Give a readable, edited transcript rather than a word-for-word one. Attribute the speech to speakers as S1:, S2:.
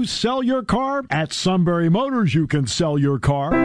S1: you sell your car? At Sunbury Motors, you can sell your car.